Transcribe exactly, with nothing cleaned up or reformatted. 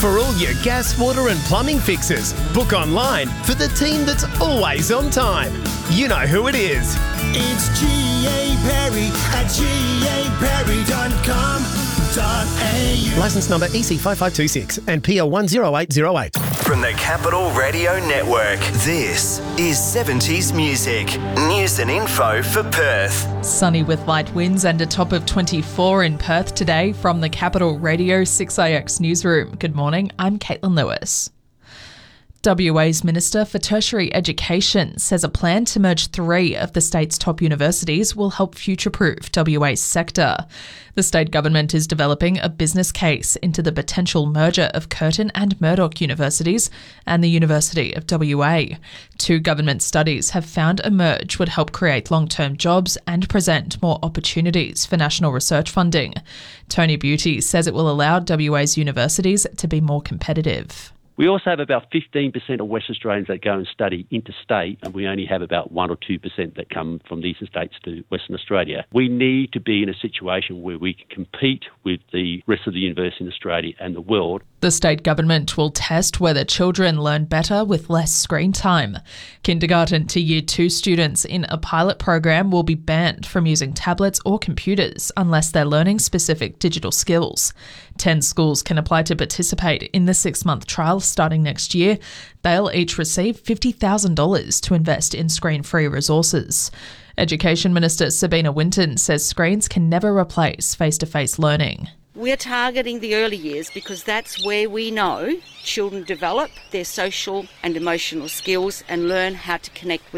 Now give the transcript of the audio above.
For all your gas, water and plumbing fixes, book online for the team that's always on time. You know who it is. It's G A Perry at G A Perry dot com dot A U. Licence number E C five five two six and P L one zero eight zero eight. From the Capital Radio Network, this is seventies Music. News and info for Perth. Sunny with light winds and a top of twenty-four in Perth today from the Capital Radio six A X newsroom. Good morning, I'm Caitlin Lewis. W A's Minister for Tertiary Education says a plan to merge three of the state's top universities will help future-proof W A's sector. The state government is developing a business case into the potential merger of Curtin and Murdoch universities and the University of W A. Two government studies have found a merge would help create long-term jobs and present more opportunities for national research funding. Tony Beauty says it will allow W A's universities to be more competitive. We also have about fifteen percent of West Australians that go and study interstate, and we only have about one or two percent that come from the eastern states to Western Australia. We need to be in a situation where we can compete with the rest of the universities in Australia and the world. The state government will test whether children learn better with less screen time. Kindergarten to year two students in a pilot program will be banned from using tablets or computers unless they're learning specific digital skills. Ten schools can apply to participate in the six-month trial starting next year. They'll each receive fifty thousand dollars to invest in screen-free resources. Education Minister Sabina Winton says screens can never replace face-to-face learning. We're targeting the early years because that's where we know children develop their social and emotional skills and learn how to connect with